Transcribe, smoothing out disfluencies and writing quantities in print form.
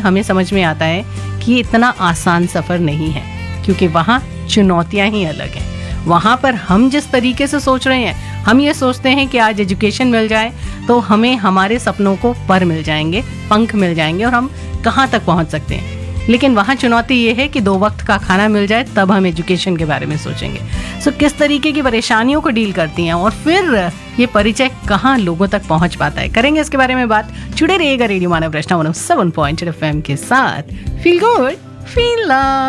हमें समझ में आता है कि ये इतना आसान सफ़र नहीं है, क्योंकि वहाँ चुनौतियाँ ही अलग हैं। वहाँ पर हम जिस तरीके से सोच रहे हैं, हम ये सोचते हैं कि आज एजुकेशन मिल जाए तो हमें हमारे सपनों को पर मिल जाएंगे, पंख मिल जाएंगे और हम कहाँ तक पहुँच सकते हैं। लेकिन वहाँ चुनौती ये है कि 2 वक्त का खाना मिल जाए तब हम एजुकेशन के बारे में सोचेंगे। सो किस तरीके की परेशानियों को डील करती हैं और फिर ये परिचय कहाँ लोगों तक पहुँच पाता है, करेंगे इसके बारे में बात। जुड़े रहिएगा रेडियो मानव रचना 107.8 FM के साथ। Feel good feel love.